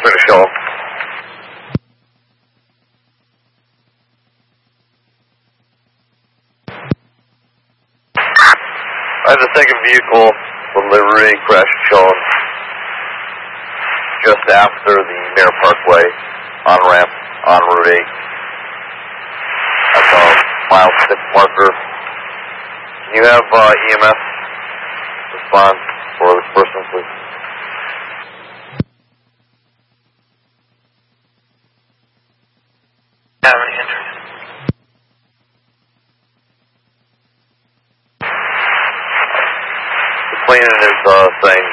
me to show him. I have the second vehicle from Liberty crash shown just after the Mayor Parkway on-ramp on Route 8. That's a mile 6 marker. Can you have EMS respond for this person, please? Have any injuries? The cleaning is saying